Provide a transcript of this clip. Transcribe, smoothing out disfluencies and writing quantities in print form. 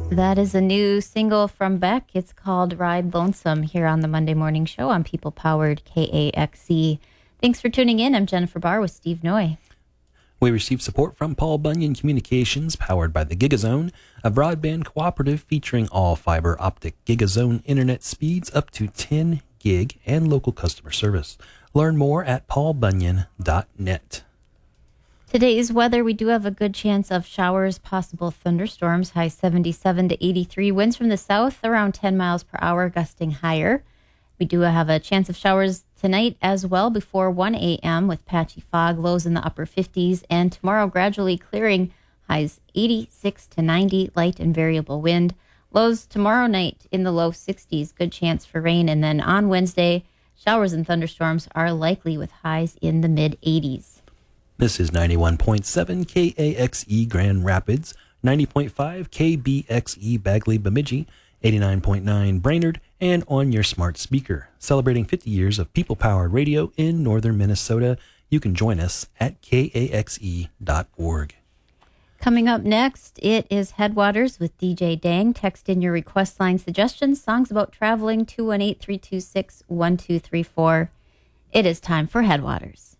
That is a new single from Beck. It's called Ride Lonesome here on the Monday Morning Show on People Powered KAXE. Thanks for tuning in. I'm Jennifer Barr with Steve Noy. We received support from Paul Bunyan Communications, powered by the Gigazone, a broadband cooperative featuring all fiber optic Gigazone internet speeds up to 10 gig and local customer service. Learn more at paulbunyan.net. Today's weather, we do have a good chance of showers, possible thunderstorms, high 77 to 83. Winds from the south around 10 miles per hour, gusting higher. We do have a chance of showers tonight as well before 1 a.m. with patchy fog, lows in the upper 50s. And tomorrow gradually clearing, highs 86 to 90, light and variable wind. Lows tomorrow night in the low 60s, good chance for rain. And then on Wednesday, showers and thunderstorms are likely with highs in the mid 80s. This is 91.7 KAXE Grand Rapids, 90.5 KBXE Bagley Bemidji, 89.9 Brainerd, and on your smart speaker. Celebrating 50 years of people-powered radio in northern Minnesota. You can join us at KAXE.org. Coming up next, it is Headwaters with DJ Dang. Text in your request line suggestions, songs about traveling, 218-326-1234. It is time for Headwaters.